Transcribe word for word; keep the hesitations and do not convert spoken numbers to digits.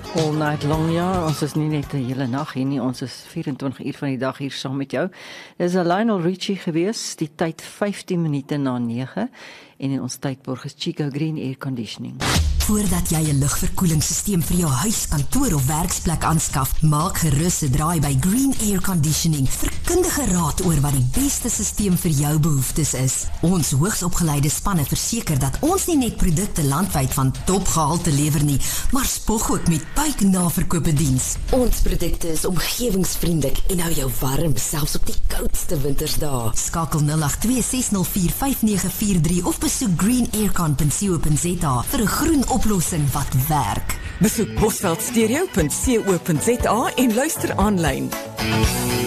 All night long, ja, ons is nie net die hele nag hier nie, ons is vyf en twintig uur van die dag hier saam met jou. Dit is Lionel Richie gewees, die tyd vyftien minute na nege, en in ons tydborg is Chico Green Air Conditioning. Voordat jy 'n lugverkoelingssysteem vir jou huis, kantoor of werksplek aanskaf, maak gerus 'n draai by Green Air Conditioning vir kundige raad oor wat die beste systeem vir jou behoeftes is. Ons hoogsopgeleide spanne verseker dat ons nie net produkte landwyd van topgehalte lewer nie, maar spog ook met buiknaverkope diens. Ons produkte is omgewingsvriendelik en hou jou warm, selfs op die koudste wintersdae. Skakel nul agt twee ses nul vier vyf nege vier drie of besoek green aircon punt co punt za vir 'n groen oplossing wat werk. Besoek bosveldstereo punt co punt za en luister aanlyn.